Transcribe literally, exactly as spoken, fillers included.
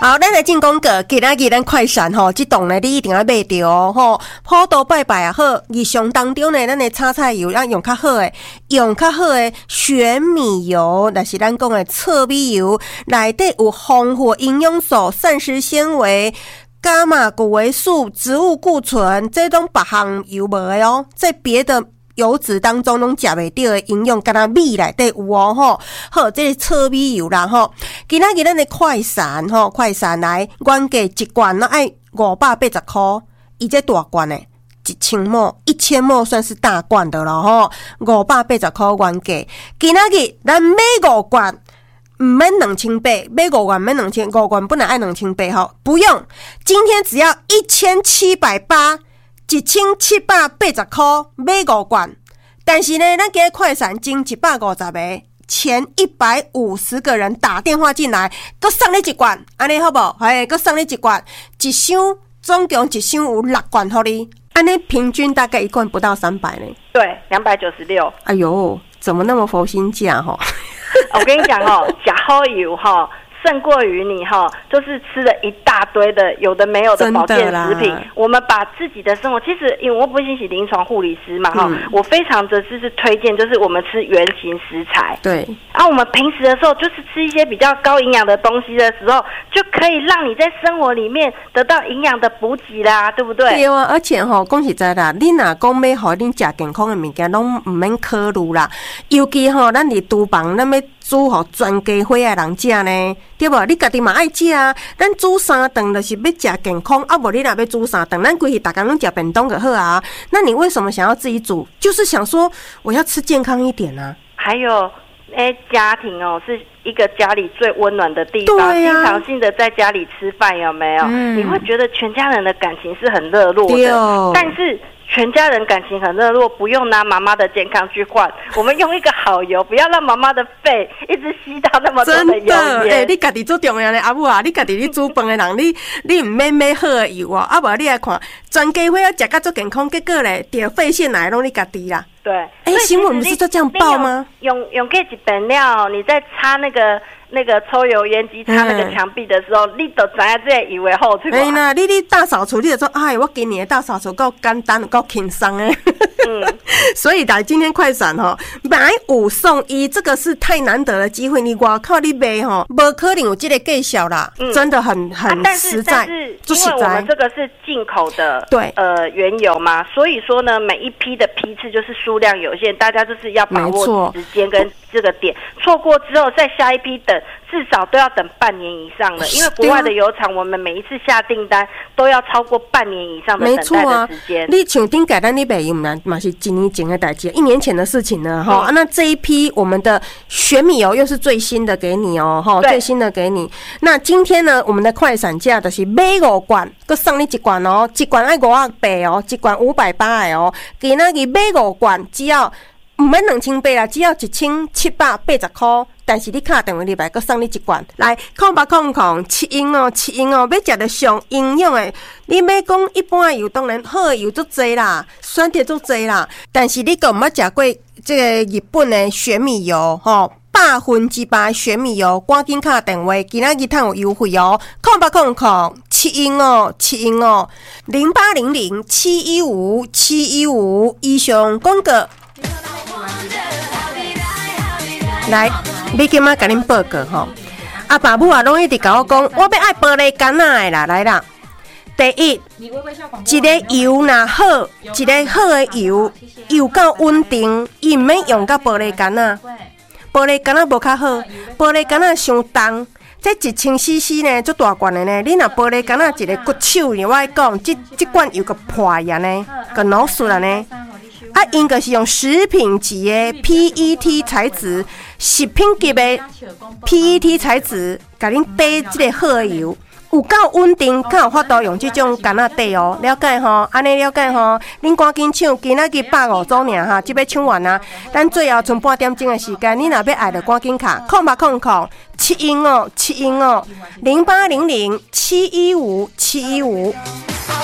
好，咱来进广告，今仔日咱快闪吼，这档呢你一定要买着哦吼。普渡拜拜也好，日常当中呢，咱的炒菜油要用较好的，用较好的玄米油，那是咱讲的糙米油，内底有丰富营养素、膳食纤维。伽马谷维素、植物固醇，这种别项油无的哦，在别的油脂当中拢食袂到的营养，敢若米内底有哦吼。好，这个糙米油啦吼，今仔日咱的快闪吼，快闪来原价一罐那爱五百八十箍，伊这大罐的。一千毫一千毫算是大罐的了吼，五百八十箍原价。今仔日咱买五罐。唔免两千八，买五罐免两千，五罐本来爱两千八吼，不用，今天只要一千七百八，一千七百八十块买五罐。但是呢，咱今日快闪金一百五十个，前一百五十个人打电话进来，佮送你一罐，安尼好不好？嘿，佮送你一罐，一箱总共一箱有六罐互你，安尼平均大概一罐不到三百呢。 对，两百九十六。 哎呦，怎么那么佛心价吼？ 我跟你讲哦，假好油哈，胜过于你哈，就是吃了一大堆的有的没有的保健食品。我们把自己的生活，其实因为我不仅是临床护理师嘛哈、嗯，我非常的就是推荐，就是我们吃原型食材。 对。然后我们平时的时候，就是吃一些比较高营养的东西的时候，就可以让你在生活里面得到营养的补给啦，对不对？ 对啊，而且吼、喔，讲实在啦，你若讲要互恁食健康的物件，拢唔免考虑啦。尤其吼、喔，咱伫厨房，咱要煮互全家伙的人食呢，对无？你家己嘛爱食啊。咱煮三顿就是要食健康，啊无你若要煮三顿，咱规日大家拢食便当就好啊。那你为什么想要自己煮？就是想说我要吃健康一点啊。 还有。哎，家庭哦，是一个家里最温暖的地方。对啊，经常性的在家里吃饭，有没有？嗯，你会觉得全家人的感情是很热络的。哦、但是全家人感情很热络，不用拿妈妈的健康去换，我们用一个好油，不要让妈妈的肺一直吸到那么多的油烟。真的，哎、 欸，你家己最重要的阿母啊，你家己你煮饭的人，你你唔免买好的油啊，啊无你来看，全家伙要食甲足健康，结果咧，掉肺腺来拢你家己啦。 对， 哎、欸，新闻不是都这样报吗？ 用用这几本料，你在擦那个那个抽油烟机擦那个墙壁的时候，嗯、你都知影这以为好处。 哎那你你大扫除，你就说，哎，我今年的大扫除够简单，够轻松诶。嗯，所以来今天快闪哈，买五送一，这个是太难得的机会。你外靠你买哈，不可能有这个介绍啦、嗯，真的很很实在。 啊、但是但是因为我们这个是进口的， 对， 呃，原油嘛，所以说呢，每一批的批次就是数量有限，大家就是要把握时间跟这个点，错过之后再下一批等。至少都要等半年以上了，因为国外的油厂，我们每一次下订单都要超过半年以上的等待的时间。 你像顶改单你买用嘛，嘛是几年前的代志，一年前的事情呢，哈、嗯啊。那这一批我们的玄米油又是最新的给你哦，哈，最新的给你。那今天呢，我们的快闪价就是买五罐，佮送你一罐哦，一罐爱五百八哦，一罐五百八的哦。今仔日买五罐，只要唔免两千八啦，只要一千七百八十块。但是你打电话入来，佮送你一罐，来空八空空七英哦，七英哦，要食到上营养的。你要讲一般的油，当然好的油足济啦，选择足济啦。但是你佮毋捌食过这个日本的玄米油吼？百分之百玄米油，赶紧打电话，今仔日趁有优惠哦，空八空空七英哦，七英哦，零八零零七一五七一五以上广告。来，你今仔甲恁报告吼，阿爸母啊，拢一直甲我讲，我要爱玻璃干仔的啦，来啦。第一，一个油若好，一个好的油，油够稳定，伊毋免用到玻璃干仔。玻璃干仔无较好，玻璃干仔伤重。这一千 C C 呢，足大罐的呢。你若玻璃干仔一个骨手呢，我爱讲，这这罐油个破呀呢，个老死了呢。啊，应该是用食品级的 P E T 材质，食品级的 P E T 材质，甲恁滴这个好的油，有够稳定，才有法度用这种干仔底哦。了解吼，安尼了解吼，恁赶紧抢，今仔日百五组尔哈，即要抢完啊！咱最后剩半点钟的时间，你若要爱就赶紧卡，空八空空七英哦，七英哦，零八零零七一五七一五。